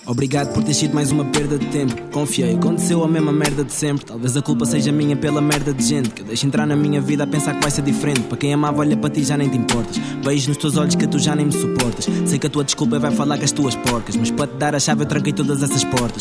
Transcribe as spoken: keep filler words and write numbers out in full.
Obrigado por ter sido mais uma perda de tempo. Confiei, aconteceu a mesma merda de sempre. Talvez a culpa seja minha pela merda de gente que eu deixo entrar na minha vida a pensar que vai ser diferente. Para quem amava olha para ti já nem te importas. Beijo nos teus olhos que tu já nem me suportas. Sei que a tua desculpa vai falar com as tuas porcas, mas para te dar a chave eu tranquei todas essas portas.